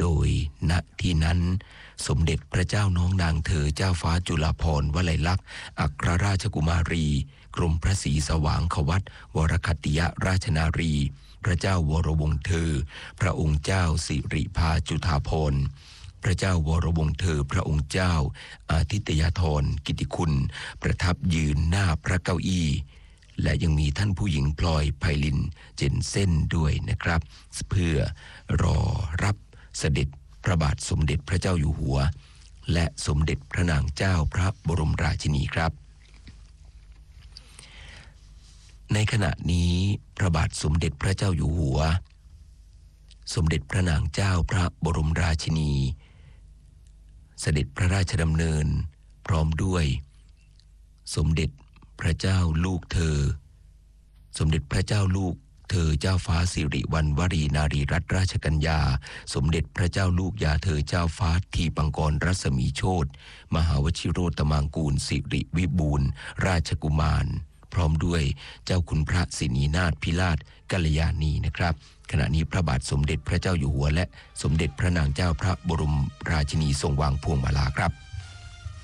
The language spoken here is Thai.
โดยณที่นั้นสมเด็จพระเจ้าน้องนางเธอเจ้าฟ้าจุฬาภรณ์วลัยลักษณ์อัครราชกุมารีกรมพระศรีสว่างควัตรวรคัตติยราชนารีพระเจ้าวรวงศ์เธอพระองค์เจ้าสิริภาจุฑาภรณ์พระเจ้าวรวงศ์เธอพระองค์เจ้าอาทิตยธรกิติคุณประทับยืนหน้าพระเก้าอี้และยังมีท่านผู้หญิงพลอยไพลินเจนเซ่นด้วยนะครับเพื่อรอรับเสด็จพระบาทสมเด็จพระเจ้าอยู่หัวและสมเด็จพระนางเจ้าพระบรมราชินีครับในขณะนี้พระบาทสมเด็จพระเจ้าอยู่หัวสมเด็จพระนางเจ้าพระบรมราชินีเสด็จพระราชดำเนินพร้อมด้วยสมเด็จพระเจ้าลูกเธอสมเด็จพระเจ้าลูกเธอเจ้าฟ้าสิริวัณวรีนารีรัตนราชกัญญาสมเด็จพระเจ้าลูกยาเธอเจ้าฟ้าทีปังกรรัศมีโชติมหาวชิโรตมังกูลสิริวิบูลย์ราชกุมารพร้อมด้วยเจ้าคุณพระสินีนาถพิราชกัลยาณีนะครับขณะนี้พระบาทสมเด็จพระเจ้าอยู่หัวและสมเด็จพระนางเจ้าพระบรมราชินีทรงวางพวงมาลาครับ